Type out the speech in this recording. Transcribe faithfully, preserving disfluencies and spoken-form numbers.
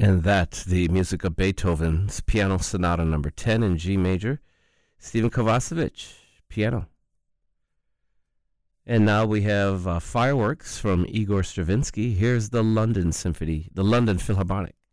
And that's the music of Beethoven's Piano Sonata number ten in G major. Stephen Kovacevic, piano. And now we have uh, Fireworks from Igor Stravinsky. Here's the London Symphony, the London Philharmonic.